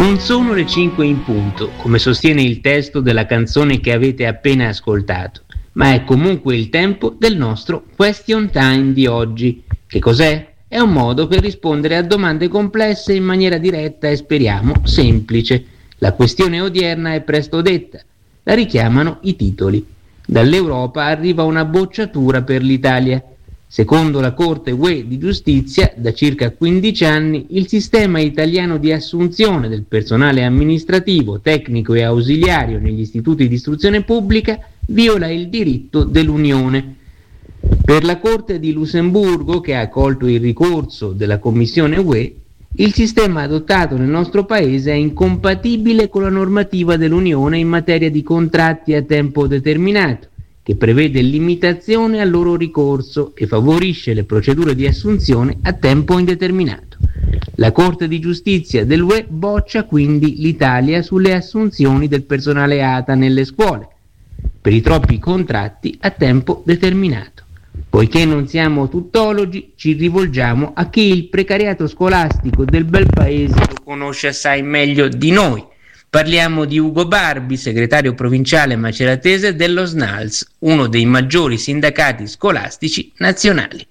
Non sono le 5 in punto, come sostiene il testo della canzone che avete appena ascoltato, ma è comunque il tempo del nostro Question Time di oggi. Che cos'è? È un modo per rispondere a domande complesse in maniera diretta e speriamo semplice. La questione odierna è presto detta. La richiamano i titoli. Dall'Europa arriva una bocciatura per l'Italia. Secondo la Corte UE di Giustizia, da circa 15 anni, il sistema italiano di assunzione del personale amministrativo, tecnico e ausiliario negli istituti di istruzione pubblica viola il diritto dell'Unione. Per la Corte di Lussemburgo, che ha accolto il ricorso della Commissione UE, il sistema adottato nel nostro Paese è incompatibile con la normativa dell'Unione in materia di contratti a tempo determinato, che prevede limitazione al loro ricorso e favorisce le procedure di assunzione a tempo indeterminato. La Corte di Giustizia dell'UE boccia quindi l'Italia sulle assunzioni del personale ATA nelle scuole, per i troppi contratti a tempo determinato. Poiché non siamo tuttologi, ci rivolgiamo a chi il precariato scolastico del bel paese lo conosce assai meglio di noi. Parliamo di Ugo Barbi, segretario provinciale maceratese dello SNALS, uno dei maggiori sindacati scolastici nazionali.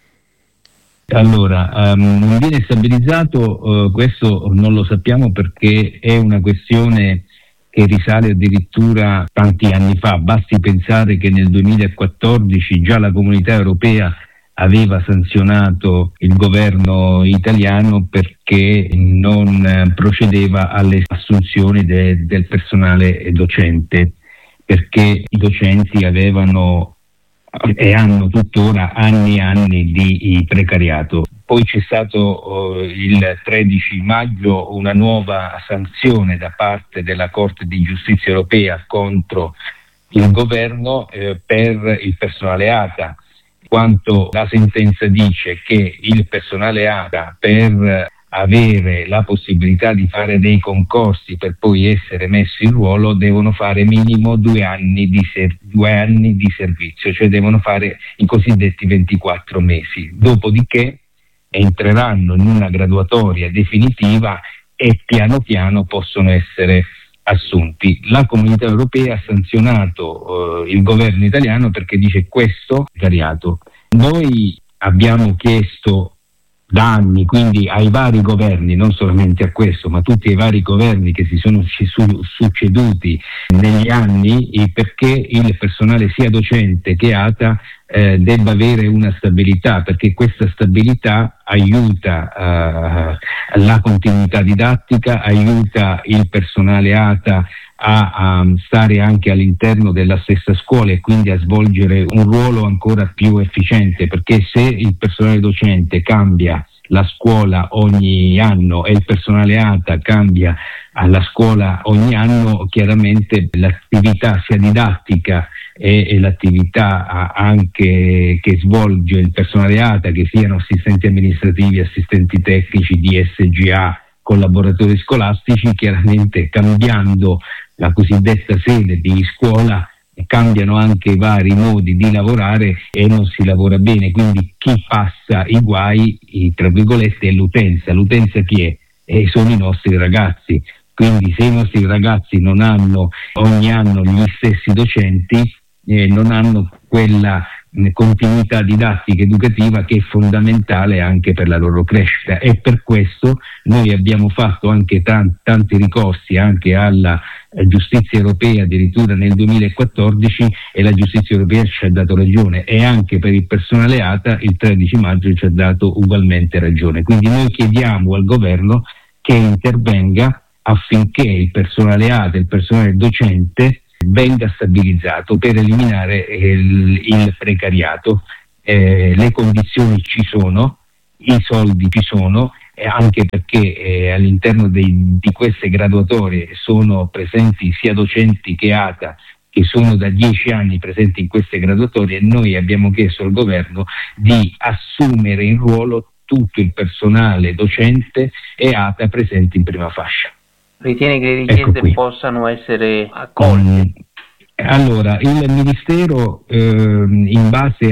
Allora, non viene stabilizzato, questo non lo sappiamo perché è una questione che risale addirittura tanti anni fa. Basti pensare che nel 2014 già la Comunità Europea aveva sanzionato il governo italiano perché non procedeva alle assunzioni del personale docente, perché i docenti avevano e hanno tuttora anni e anni di precariato. Poi c'è stato il 13 maggio una nuova sanzione da parte della Corte di Giustizia Europea contro il governo per il personale ATA, quanto la sentenza dice che il personale ATA, per avere la possibilità di fare dei concorsi per poi essere messo in ruolo, devono fare minimo 2 anni di servizio, cioè devono fare i cosiddetti 24 mesi. Dopodiché entreranno in una graduatoria definitiva e piano piano possono essere assunti. La Comunità Europea ha sanzionato il governo italiano perché dice questo è precariato. Noi abbiamo chiesto da anni, quindi ai vari governi, non solamente a questo, ma tutti i vari governi che si sono succeduti negli anni, perché il personale sia docente che ATA debba avere una stabilità, perché questa stabilità aiuta la continuità didattica, aiuta il personale ATA a stare anche all'interno della stessa scuola e quindi a svolgere un ruolo ancora più efficiente, perché se il personale docente cambia la scuola ogni anno e il personale ATA cambia alla scuola ogni anno, chiaramente l'attività sia didattica e l'attività anche che svolge il personale ATA, che siano assistenti amministrativi, assistenti tecnici, DSGA, collaboratori scolastici, chiaramente cambiando la cosiddetta sede di scuola cambiano anche i vari modi di lavorare e non si lavora bene, quindi chi passa i guai, tra virgolette, è l'utenza. L'utenza chi è? Sono i nostri ragazzi, quindi se i nostri ragazzi non hanno ogni anno gli stessi docenti, non hanno quella continuità didattica educativa che è fondamentale anche per la loro crescita, e per questo noi abbiamo fatto anche tanti ricorsi anche alla giustizia europea addirittura nel 2014 e la giustizia europea ci ha dato ragione, e anche per il personale ATA il 13 maggio ci ha dato ugualmente ragione. Quindi noi chiediamo al governo che intervenga affinché il personale ATA, il personale docente venga stabilizzato per eliminare il precariato. Le condizioni ci sono, i soldi ci sono, anche perché all'interno di queste graduatorie sono presenti sia docenti che ATA che sono da 10 anni presenti in queste graduatorie, e noi abbiamo chiesto al governo di assumere in ruolo tutto il personale docente e ATA presenti in prima fascia. Ritiene che le richieste possano essere accolte? Allora, il Ministero in base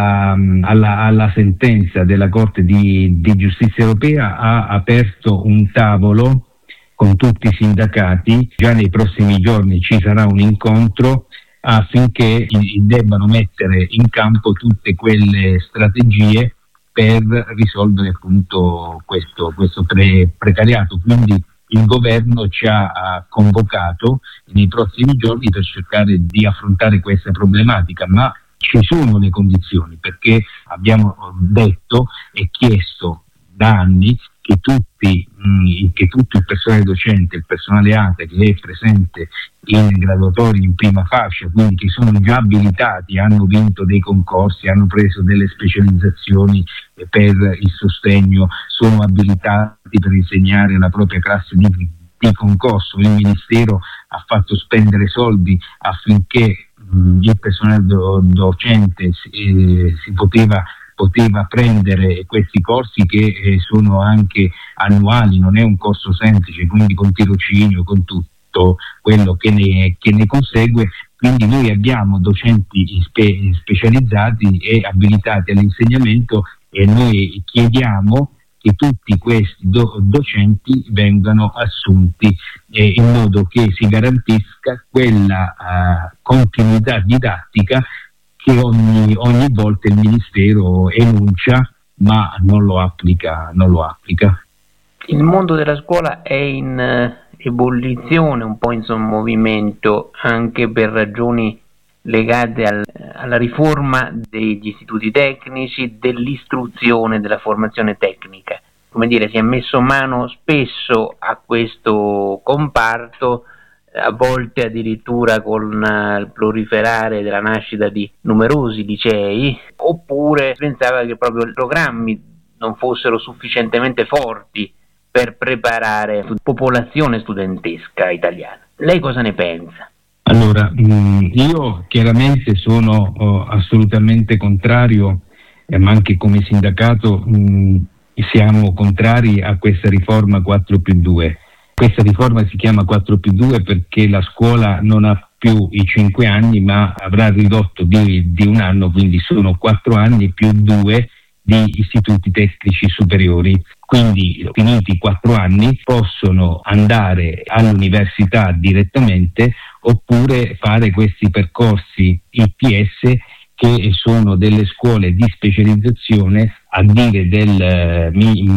alla sentenza della Corte di Giustizia Europea ha aperto un tavolo con tutti i sindacati. Già nei prossimi giorni ci sarà un incontro affinché debbano mettere in campo tutte quelle strategie per risolvere appunto questo precariato. Quindi il governo ci ha convocato nei prossimi giorni per cercare di affrontare questa problematica, ma ci sono le condizioni, perché abbiamo detto e chiesto da anni che tutto il personale docente, il personale ATA che è presente in graduatorie in prima fascia, quindi che sono già abilitati, hanno vinto dei concorsi, hanno preso delle specializzazioni per il sostegno, sono abilitati per insegnare la propria classe di concorso. Il Ministero ha fatto spendere soldi affinché il personale docente si poteva prendere questi corsi che sono anche annuali, non è un corso semplice, quindi con tirocinio, con tutto quello che ne consegue. Quindi noi abbiamo docenti specializzati e abilitati all'insegnamento, e noi chiediamo che tutti questi docenti vengano assunti in modo che si garantisca quella continuità didattica che ogni volta il Ministero enuncia ma non lo applica. Il mondo della scuola è in ebollizione, un po' in sommovimento, anche per ragioni legate alla riforma degli istituti tecnici, dell'istruzione, della formazione tecnica. Come dire, si è messo mano spesso a questo comparto, a volte addirittura con il proliferare della nascita di numerosi licei, oppure si pensava che proprio i programmi non fossero sufficientemente forti per preparare la popolazione studentesca italiana. Lei cosa ne pensa? Allora, io chiaramente sono assolutamente contrario, ma anche come sindacato siamo contrari a questa riforma 4+2. Questa riforma si chiama 4+2 perché la scuola non ha più i 5 anni, ma avrà ridotto di un anno, quindi sono 4 anni più 2 di istituti tecnici superiori. Quindi, finiti 4 anni, possono andare all'università direttamente oppure fare questi percorsi ITS, che sono delle scuole di specializzazione a dire del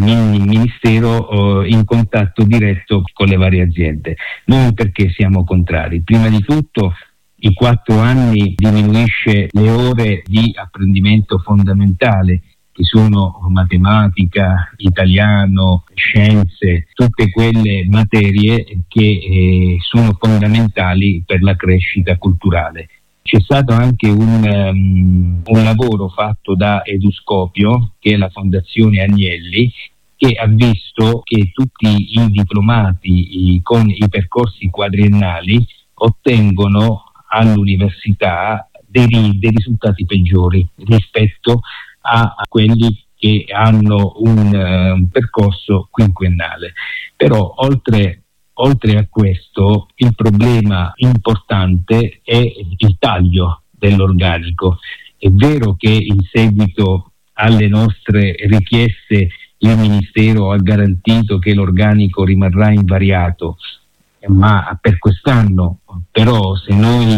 Ministero in contatto diretto con le varie aziende. Noi perché siamo contrari? Prima di tutto i 4 anni diminuisce le ore di apprendimento fondamentale, che sono matematica, italiano, scienze, tutte quelle materie che sono fondamentali per la crescita culturale. C'è stato anche un lavoro fatto da Eduscopio, che è la Fondazione Agnelli, che ha visto che tutti i diplomati con i percorsi quadriennali ottengono all'università dei risultati peggiori rispetto a quelli che hanno un percorso quinquennale. Però oltre a questo, il problema importante è il taglio dell'organico. È vero che in seguito alle nostre richieste il Ministero ha garantito che l'organico rimarrà invariato, ma per quest'anno. Però se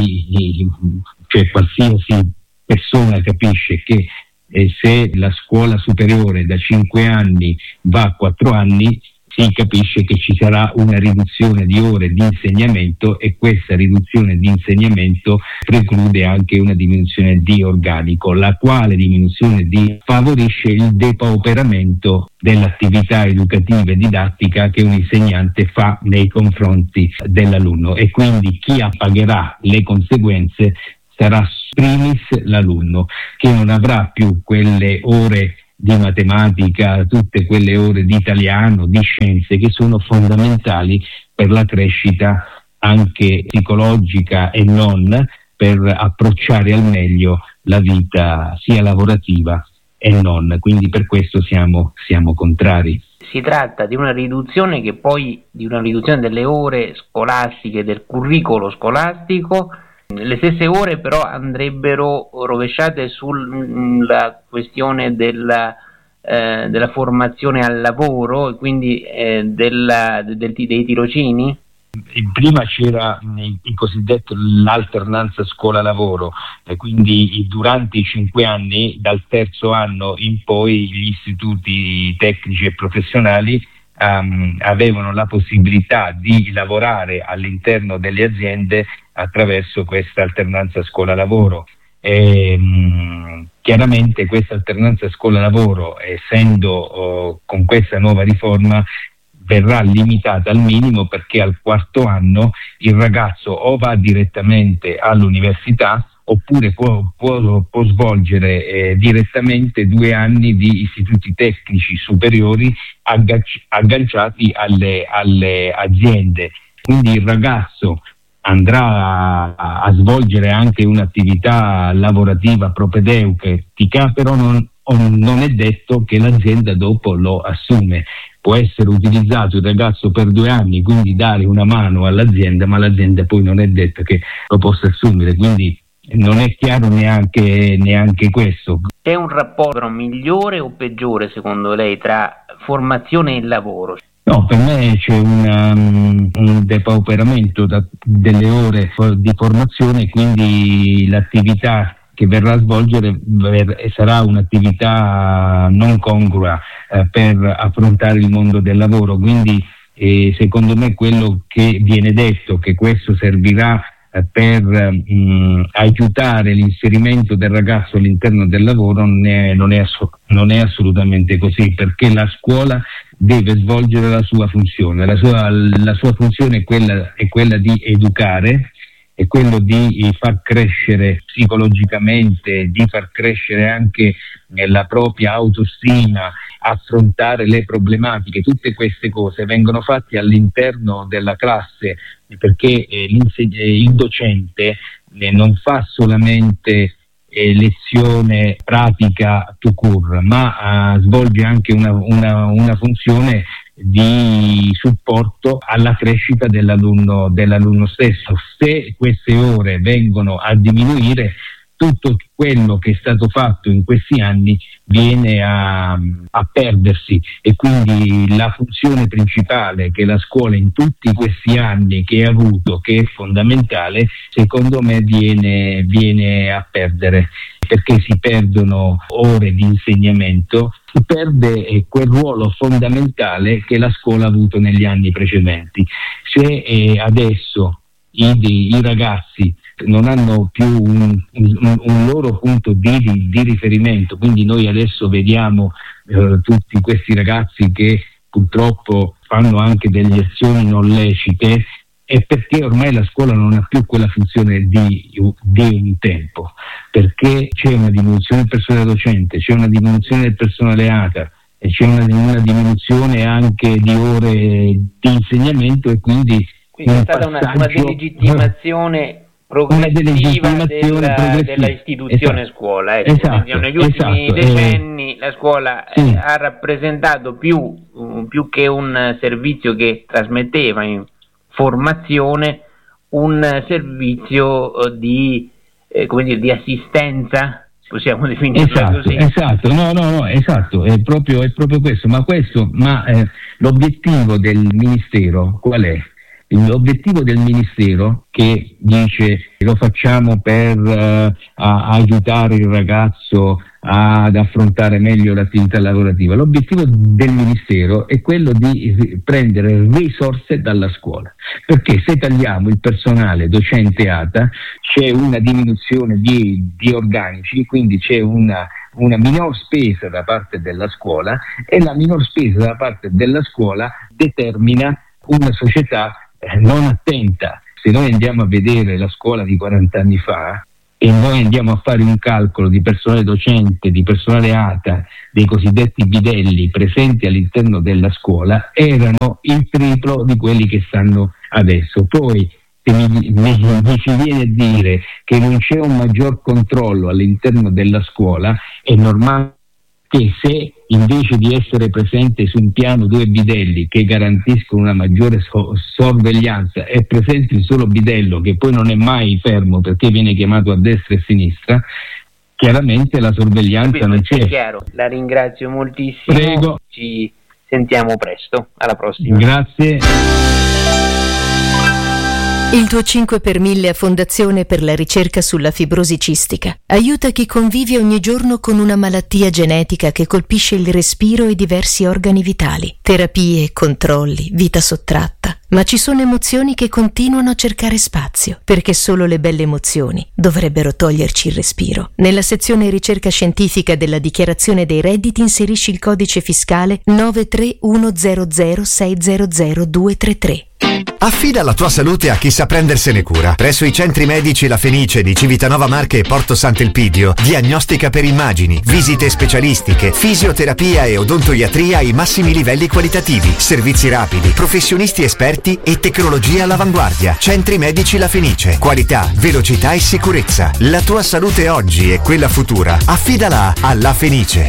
qualsiasi persona capisce che se la scuola superiore da 5 anni va a 4 anni, si capisce che ci sarà una riduzione di ore di insegnamento, e questa riduzione di insegnamento preclude anche una diminuzione di organico, la quale diminuzione favorisce il depauperamento dell'attività educativa e didattica che un insegnante fa nei confronti dell'alunno, e quindi chi pagherà le conseguenze sarà primis l'alunno, che non avrà più quelle ore di matematica, tutte quelle ore di italiano, di scienze, che sono fondamentali per la crescita anche psicologica e non, per approcciare al meglio la vita sia lavorativa e non. Quindi per questo siamo contrari. Si tratta di una riduzione delle ore scolastiche, del curricolo scolastico. Le stesse ore però andrebbero rovesciate sulla questione della della formazione al lavoro e quindi dei tirocini? Prima c'era il cosiddetto l'alternanza scuola-lavoro, quindi durante i 5 anni, dal terzo anno in poi, gli istituti tecnici e professionali avevano la possibilità di lavorare all'interno delle aziende attraverso questa alternanza scuola-lavoro. Chiaramente questa alternanza scuola-lavoro, essendo con questa nuova riforma, verrà limitata al minimo, perché al quarto anno il ragazzo o va direttamente all'università oppure può svolgere direttamente 2 anni di istituti tecnici superiori agganciati alle aziende. Quindi il ragazzo andrà a svolgere anche un'attività lavorativa propedeutica, però non è detto che l'azienda dopo lo assume. Può essere utilizzato il ragazzo per 2 anni, quindi dare una mano all'azienda, ma l'azienda poi non è detto che lo possa assumere, quindi non è chiaro neanche questo. C'è un rapporto migliore o peggiore secondo lei tra formazione e lavoro? No, per me c'è un depauperamento delle ore di formazione, quindi l'attività che verrà a svolgere sarà un'attività non congrua per affrontare il mondo del lavoro. Quindi secondo me quello che viene detto, che questo servirà per aiutare l'inserimento del ragazzo all'interno del lavoro, non è assolutamente così, perché la scuola deve svolgere la sua funzione. La sua funzione è quella di educare, è quello di far crescere psicologicamente, di far crescere anche la propria autostima, affrontare le problematiche. Tutte queste cose vengono fatte all'interno della classe, perché il docente non fa solamente lezione pratica tout court, ma svolge anche una funzione di supporto alla crescita dell'alunno stesso. Se queste ore vengono a diminuire, tutto quello che è stato fatto in questi anni viene a perdersi, e quindi la funzione principale che la scuola in tutti questi anni che ha avuto, che è fondamentale, secondo me viene a perdere, perché si perdono ore di insegnamento, si perde quel ruolo fondamentale che la scuola ha avuto negli anni precedenti. Se adesso i ragazzi non hanno più un loro punto di riferimento, quindi noi adesso vediamo tutti questi ragazzi che purtroppo fanno anche delle azioni non lecite, è perché ormai la scuola non ha più quella funzione di un tempo, perché c'è una diminuzione del personale docente, c'è una diminuzione del personale ATA, e c'è una diminuzione anche di ore di insegnamento, e quindi è stata una delegittimazione progressiva della istituzione, esatto, scuola. Esatto, negli ultimi decenni la scuola ha rappresentato più che un servizio che trasmetteva formazione, un servizio di assistenza, possiamo definirlo così. Esatto, no, esatto, è proprio questo, ma l'obiettivo del Ministero qual è? L'obiettivo del Ministero, che dice lo facciamo per aiutare il ragazzo ad affrontare meglio l'attività lavorativa, l'obiettivo del Ministero è quello di prendere risorse dalla scuola, perché se tagliamo il personale docente ATA c'è una diminuzione di organici, quindi c'è una minor spesa da parte della scuola, e la minor spesa da parte della scuola determina una società non attenta. Se noi andiamo a vedere la scuola di 40 anni fa e noi andiamo a fare un calcolo di personale docente, di personale ATA, dei cosiddetti bidelli presenti all'interno della scuola, erano il triplo di quelli che stanno adesso. Poi se mi si viene a dire che non c'è un maggior controllo all'interno della scuola, è normale che se invece di essere presente su un piano 2 bidelli che garantiscono una maggiore sorveglianza è presente il solo bidello, che poi non è mai fermo perché viene chiamato a destra e a sinistra, chiaramente la sorveglianza non c'è. È chiaro, la ringrazio moltissimo. Prego. Ci sentiamo presto, alla prossima. Grazie. Il tuo 5 per 1000 a Fondazione per la ricerca sulla fibrosi cistica aiuta chi convive ogni giorno con una malattia genetica che colpisce il respiro e diversi organi vitali. Terapie, controlli, vita sottratta. Ma ci sono emozioni che continuano a cercare spazio, perché solo le belle emozioni dovrebbero toglierci il respiro. Nella sezione ricerca scientifica della dichiarazione dei redditi inserisci il codice fiscale 93100600233. Affida la tua salute a chi sa prendersene cura. Presso i centri medici La Fenice di Civitanova Marche e Porto Sant'Elpidio, diagnostica per immagini, visite specialistiche, fisioterapia e odontoiatria ai massimi livelli qualitativi, servizi rapidi, professionisti esperti e tecnologia all'avanguardia. Centri medici La Fenice, qualità, velocità e sicurezza. La tua salute oggi e quella futura, affidala a La Fenice.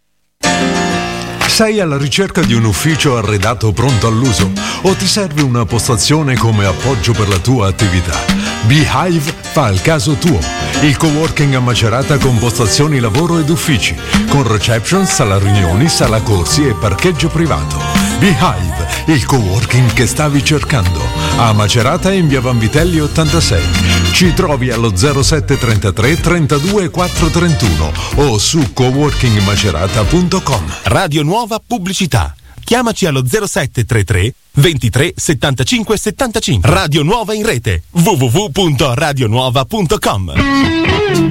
Sei alla ricerca di un ufficio arredato pronto all'uso o ti serve una postazione come appoggio per la tua attività? Beehive fa il caso tuo. Il coworking a Macerata con postazioni lavoro ed uffici, con reception, sala riunioni, sala corsi e parcheggio privato. Beehive, il coworking che stavi cercando. A Macerata in via Vanvitelli 86. Ci trovi allo 0733 32 431 o su coworkingmacerata.com. Radio Nuova Pubblicità. Chiamaci allo 0733 23 75 75. Radio Nuova in rete www.radionuova.com.